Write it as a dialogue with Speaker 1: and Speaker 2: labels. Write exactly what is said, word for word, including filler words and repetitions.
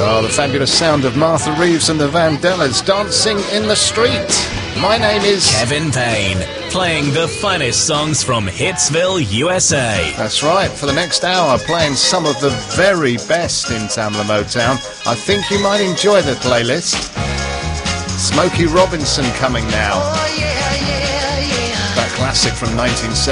Speaker 1: Oh, the fabulous sound of Martha Reeves and the Vandellas dancing in the street. My name is
Speaker 2: Kevin Payne, playing the finest songs from Hitsville, U S A.
Speaker 1: That's right, for the next hour, playing some of the very best in Tamla Motown. I think you might enjoy the playlist. Smokey Robinson coming now. That classic from nineteen seventy.